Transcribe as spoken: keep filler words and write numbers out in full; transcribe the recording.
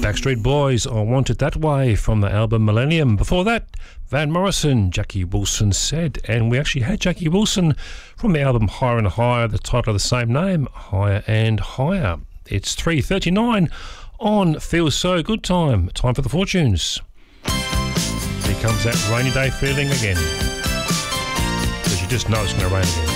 Backstreet Boys, I Want It That Way from the album Millennium. Before that, Van Morrison, Jackie Wilson Said, and we actually had Jackie Wilson from the album Higher and Higher, the title of the same name, Higher and Higher. It's three thirty-nine on Feels So Good Time, time for the fortunes. Here comes that rainy day feeling again, because you just know it's going to rain again.